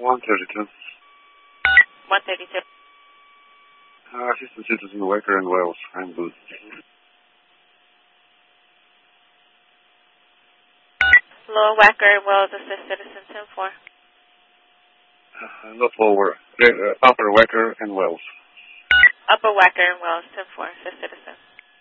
132. 132. Assistant Citizen Waker and Wells. I'm good. Lower Wacker, Wells, assist Citizen 10-4. Not lower. Upper Waker and Wells. Upper Wacker and Wells, 10-4, assist Citizen.